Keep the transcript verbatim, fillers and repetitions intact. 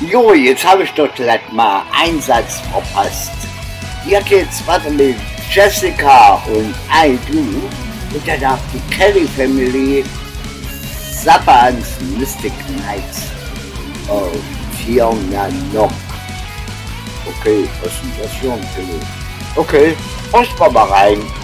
Jo, jetzt habe ich doch gleich mal einen Satz verpasst. Hier geht's weiter mit Jessica und I Do und danach die Kelly Family, Sabans Mystic Nights und Fiona Knock. Okay, was ist denn das für ein Film? Okay, horcht mal rein.